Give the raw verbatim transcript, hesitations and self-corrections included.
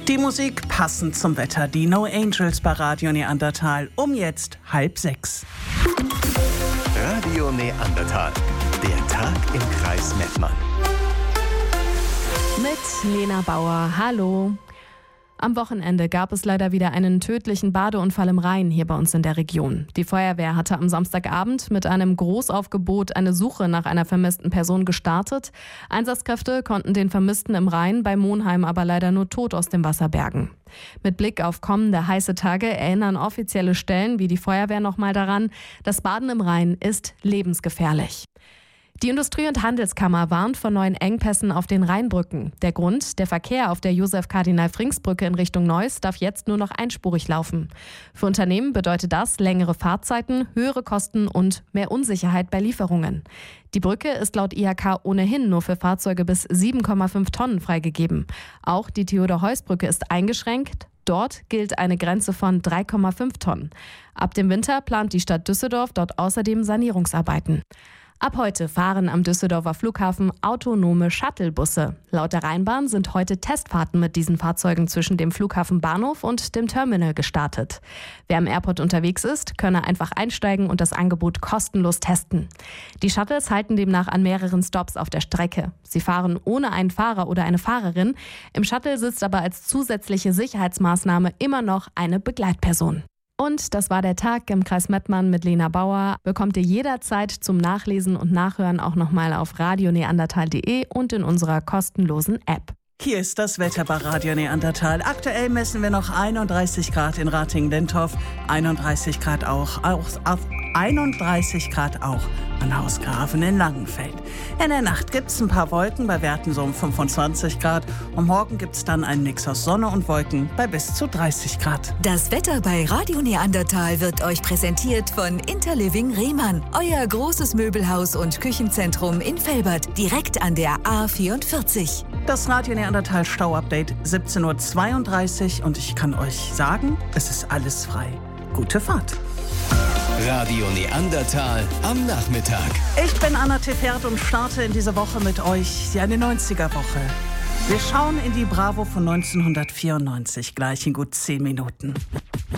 Die Musik passend zum Wetter. Die No Angels bei Radio Neandertal um jetzt halb sechs. Radio Neandertal. Der Tag im Kreis Mettmann. Mit Lena Bauer. Hallo. Am Wochenende gab es leider wieder einen tödlichen Badeunfall im Rhein hier bei uns in der Region. Die Feuerwehr hatte am Samstagabend mit einem Großaufgebot eine Suche nach einer vermissten Person gestartet. Einsatzkräfte konnten den Vermissten im Rhein bei Monheim aber leider nur tot aus dem Wasser bergen. Mit Blick auf kommende heiße Tage erinnern offizielle Stellen wie die Feuerwehr nochmal daran, das Baden im Rhein ist lebensgefährlich. Die Industrie- und Handelskammer warnt vor neuen Engpässen auf den Rheinbrücken. Der Grund: der Verkehr auf der Josef-Kardinal-Frings-Brücke in Richtung Neuss darf jetzt nur noch einspurig laufen. Für Unternehmen bedeutet das längere Fahrzeiten, höhere Kosten und mehr Unsicherheit bei Lieferungen. Die Brücke ist laut I H K ohnehin nur für Fahrzeuge bis sieben Komma fünf Tonnen freigegeben. Auch die Theodor-Heuss-Brücke ist eingeschränkt. Dort gilt eine Grenze von drei Komma fünf Tonnen. Ab dem Winter plant die Stadt Düsseldorf dort außerdem Sanierungsarbeiten. Ab heute fahren am Düsseldorfer Flughafen autonome Shuttlebusse. Laut der Rheinbahn sind heute Testfahrten mit diesen Fahrzeugen zwischen dem Flughafenbahnhof und dem Terminal gestartet. Wer am Airport unterwegs ist, könne einfach einsteigen und das Angebot kostenlos testen. Die Shuttles halten demnach an mehreren Stops auf der Strecke. Sie fahren ohne einen Fahrer oder eine Fahrerin. Im Shuttle sitzt aber als zusätzliche Sicherheitsmaßnahme immer noch eine Begleitperson. Und das war der Tag im Kreis Mettmann mit Lena Bauer. Bekommt ihr jederzeit zum Nachlesen und Nachhören auch nochmal auf radio neandertal punkt de und in unserer kostenlosen App. Hier ist das Wetter bei Radio Neandertal. Aktuell messen wir noch einunddreißig Grad in Ratingen-Lindhof, einunddreißig Grad auch, auch auf einunddreißig Grad auch an Hausgraven in Langenfeld. In der Nacht gibt es ein paar Wolken bei Werten so um fünfundzwanzig Grad und morgen gibt es dann einen Mix aus Sonne und Wolken bei bis zu dreißig Grad. Das Wetter bei Radio Neandertal wird euch präsentiert von Interliving Rehmann, euer großes Möbelhaus und Küchenzentrum in Velbert, direkt an der A vierundvierzig. Das Radio Neandertal Stau-Update siebzehn Uhr zweiunddreißig und ich kann euch sagen, es ist alles frei. Gute Fahrt. Radio Neandertal am Nachmittag. Ich bin Anna Tefert und starte in dieser Woche mit euch eine neunziger-Woche. Wir schauen in die Bravo von neunzehnhundertvierundneunzig, gleich in gut zehn Minuten.